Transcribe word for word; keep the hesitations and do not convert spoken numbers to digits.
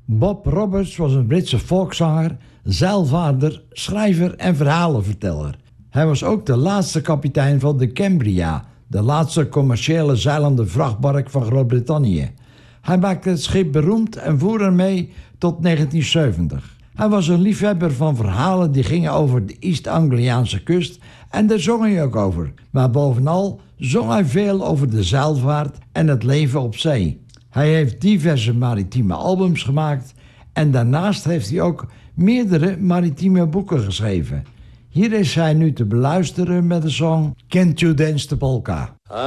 Bob Roberts was een Britse volkszanger, zeilvaarder, schrijver en verhalenverteller. Hij was ook de laatste kapitein van de Cambria, de laatste commerciële zeilende vrachtbark van Groot-Brittannië. Hij maakte het schip beroemd en voer ermee tot negentien zeventig. Hij was een liefhebber van verhalen die gingen over de East-Angliaanse kust en daar zong hij ook over. Maar bovenal zong hij veel over de zeilvaart en het leven op zee. Hij heeft diverse maritieme albums gemaakt en daarnaast heeft hij ook meerdere maritieme boeken geschreven. Hier is hij nu te beluisteren met de song Can't You Dance the Polka?